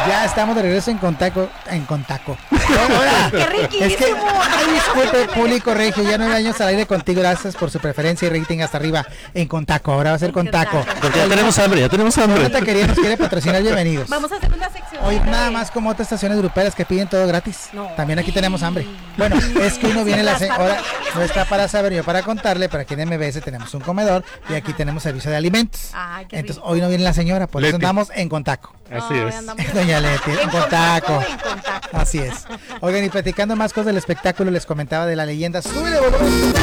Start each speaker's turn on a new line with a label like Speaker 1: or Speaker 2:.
Speaker 1: Ya estamos de regreso en Contaco. Hola.
Speaker 2: ¡Qué riquísimo!
Speaker 1: Es que, ay, disculpe, público regio, ya 9 años al aire contigo, gracias por su preferencia y rating hasta arriba en Contaco. Ahora va a ser Contaco.
Speaker 3: Porque ya tenemos hambre,
Speaker 1: Una taquería nos quiere patrocinar, bienvenidos.
Speaker 2: Vamos a hacer una sección.
Speaker 1: Hoy nada más como otras estaciones gruperas que piden todo gratis.
Speaker 2: No.
Speaker 1: También aquí tenemos hambre. Bueno, es que hoy no viene la señora, no está para saber, yo para contarle, para aquí en MBS tenemos un comedor y aquí tenemos servicio de alimentos.
Speaker 2: Ay, qué
Speaker 1: Entonces
Speaker 2: rico.
Speaker 1: hoy no viene la señora, por eso
Speaker 3: Leti.
Speaker 1: andamos en Contaco.
Speaker 3: Así
Speaker 2: Ay,
Speaker 3: es.
Speaker 2: andamos
Speaker 1: Doña Leti, en Contaco.
Speaker 2: En Contaco.
Speaker 1: Así es. Oigan, y platicando más cosas del espectáculo, les comentaba de la leyenda. ¡Súbele, volumen!